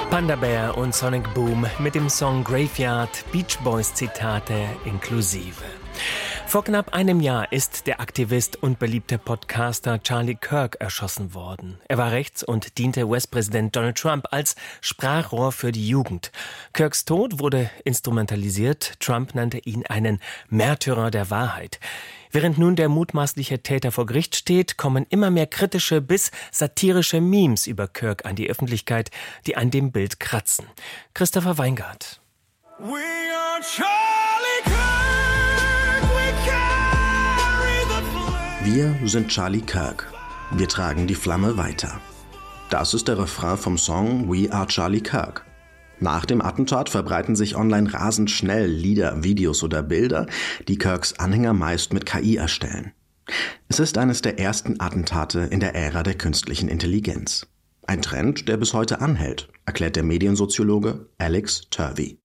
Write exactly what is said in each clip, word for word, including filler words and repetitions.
Panda Bear und Sonic Boom mit dem Song Graveyard, Beach Boys Zitate inklusive. Vor knapp einem Jahr ist der Aktivist und beliebte Podcaster Charlie Kirk erschossen worden. Er war rechts und diente U S-Präsident Donald Trump als Sprachrohr für die Jugend. Kirks Tod wurde instrumentalisiert. Trump nannte ihn einen Märtyrer der Wahrheit. Während nun der mutmaßliche Täter vor Gericht steht, kommen immer mehr kritische bis satirische Memes über Kirk an die Öffentlichkeit, die an dem Bild kratzen. Christopher Weingart. We are Charlie Kirk, we carry the flame. Wir sind Charlie Kirk. Wir tragen die Flamme weiter. Das ist der Refrain vom Song We are Charlie Kirk. Nach dem Attentat verbreiten sich online rasend schnell Lieder, Videos oder Bilder, die Kirks Anhänger meist mit K I erstellen. Es ist eines der ersten Attentate in der Ära der künstlichen Intelligenz. Ein Trend, der bis heute anhält, erklärt der Mediensoziologe Alex Turvey.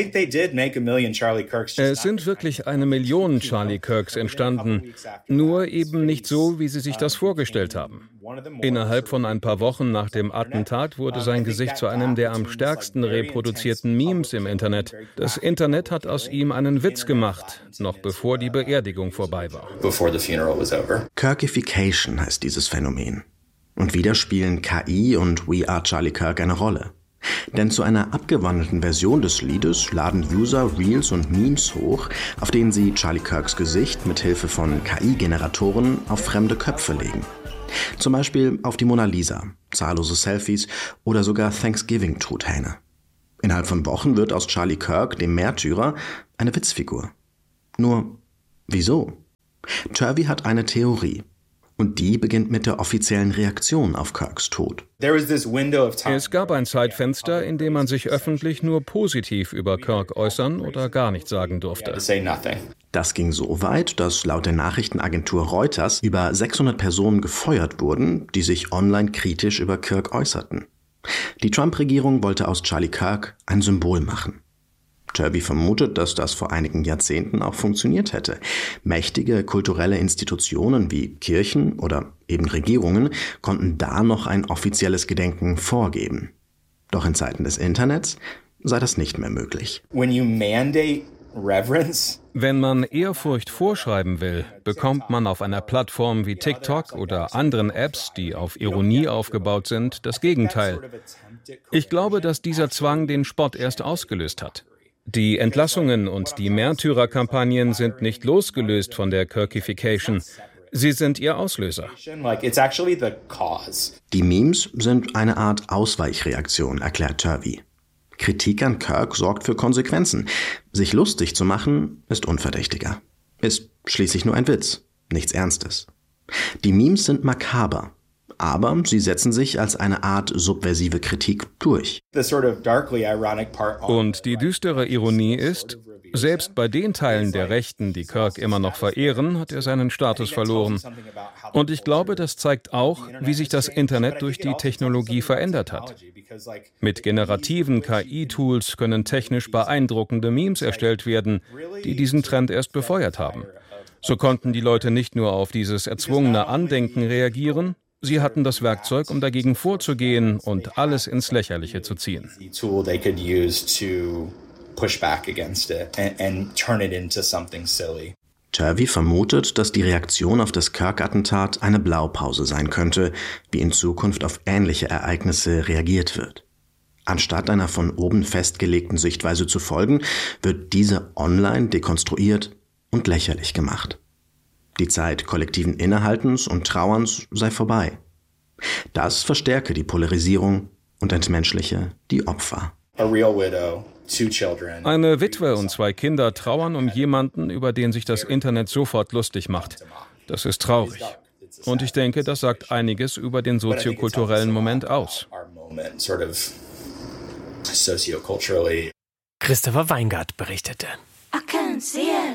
Es sind wirklich eine Million Charlie Kirks entstanden, nur eben nicht so, wie sie sich das vorgestellt haben. Innerhalb von ein paar Wochen nach dem Attentat wurde sein Gesicht zu einem der am stärksten reproduzierten Memes im Internet. Das Internet hat aus ihm einen Witz gemacht, noch bevor die Beerdigung vorbei war. Kirkification heißt dieses Phänomen. Und wieder spielen K I und We Are Charlie Kirk eine Rolle. Denn zu einer abgewandelten Version des Liedes laden User Reels und Memes hoch, auf denen sie Charlie Kirks Gesicht mit Hilfe von K I-Generatoren auf fremde Köpfe legen. Zum Beispiel auf die Mona Lisa, zahllose Selfies oder sogar Thanksgiving-Truthähne. Innerhalb von Wochen wird aus Charlie Kirk, dem Märtyrer, eine Witzfigur. Nur, wieso? Turvey hat eine Theorie. Und die beginnt mit der offiziellen Reaktion auf Kirks Tod. Es gab ein Zeitfenster, in dem man sich öffentlich nur positiv über Kirk äußern oder gar nichts sagen durfte. Das ging so weit, dass laut der Nachrichtenagentur Reuters über sechshundert Personen gefeuert wurden, die sich online kritisch über Kirk äußerten. Die Trump-Regierung wollte aus Charlie Kirk ein Symbol machen. Turvey vermutet, dass das vor einigen Jahrzehnten auch funktioniert hätte. Mächtige kulturelle Institutionen wie Kirchen oder eben Regierungen konnten da noch ein offizielles Gedenken vorgeben. Doch in Zeiten des Internets sei das nicht mehr möglich. When you mandate reverence, Wenn man Ehrfurcht vorschreiben will, bekommt man auf einer Plattform wie TikTok oder anderen Apps, die auf Ironie aufgebaut sind, das Gegenteil. Ich glaube, dass dieser Zwang den Spott erst ausgelöst hat. Die Entlassungen und die Märtyrerkampagnen sind nicht losgelöst von der Kirkification. Sie sind ihr Auslöser. Die Memes sind eine Art Ausweichreaktion, erklärt Turvey. Kritik an Kirk sorgt für Konsequenzen. Sich lustig zu machen, ist unverdächtiger. Ist schließlich nur ein Witz, nichts Ernstes. Die Memes sind makaber. Aber sie setzen sich als eine Art subversive Kritik durch. Und die düstere Ironie ist, selbst bei den Teilen der Rechten, die Kirk immer noch verehren, hat er seinen Status verloren. Und ich glaube, das zeigt auch, wie sich das Internet durch die Technologie verändert hat. Mit generativen K I-Tools können technisch beeindruckende Memes erstellt werden, die diesen Trend erst befeuert haben. So konnten die Leute nicht nur auf dieses erzwungene Andenken reagieren, sie hatten das Werkzeug, um dagegen vorzugehen und alles ins Lächerliche zu ziehen. Turvey vermutet, dass die Reaktion auf das Kirk-Attentat eine Blaupause sein könnte, wie in Zukunft auf ähnliche Ereignisse reagiert wird. Anstatt einer von oben festgelegten Sichtweise zu folgen, wird diese online dekonstruiert und lächerlich gemacht. Die Zeit kollektiven Innehaltens und Trauerns sei vorbei. Das verstärke die Polarisierung und entmenschliche die Opfer. Eine Witwe und zwei Kinder trauern um jemanden, über den sich das Internet sofort lustig macht. Das ist traurig. Und ich denke, das sagt einiges über den soziokulturellen Moment aus. Christopher Weingart berichtete. I can't see it.